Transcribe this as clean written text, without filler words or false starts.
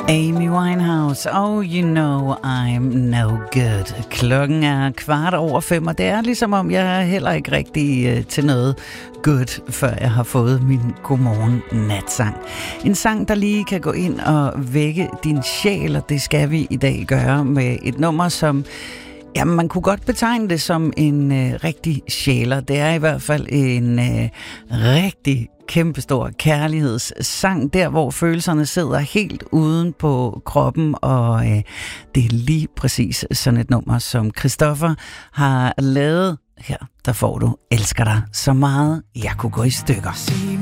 Amy Winehouse, oh you know I'm no good. Klokken er 5:15, og det er ligesom om jeg er heller ikke rigtig til noget good, før jeg har fået min godmorgen natsang. En sang, der lige kan gå ind og vække din sjæl, og det skal vi i dag gøre med et nummer, som jamen, man kunne godt betegne det som en rigtig sjæler. Det er i hvert fald en rigtig kæmpestor kærlighedssang, der hvor følelserne sidder helt uden på kroppen, og det er lige præcis sådan et nummer, som Christoffer har lavet. Her, der får du Elsker dig så meget, jeg kunne gå i stykker.